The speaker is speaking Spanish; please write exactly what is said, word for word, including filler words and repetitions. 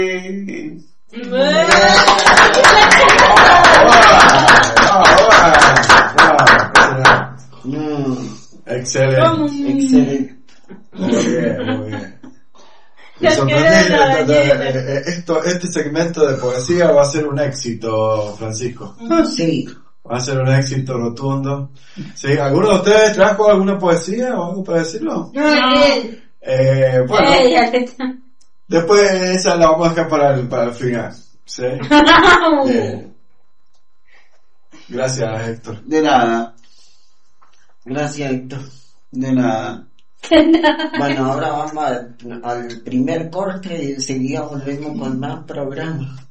Excelente, excelente. Muy bien, muy bien. Me sorprendí, esto, este segmento de poesía va a ser un éxito, Francisco. Sí. Va a ser un éxito rotundo. ¿Sí? ¿Alguno de ustedes trajo alguna poesía o algo para decirlo? No, él. Eh, bueno, después esa la vamos a dejar para el, para el final. ¿Sí? Bien. Gracias, Héctor. De nada. Gracias, Héctor. De nada. Bueno, ahora vamos al, al primer corte y enseguida volvemos con más programas.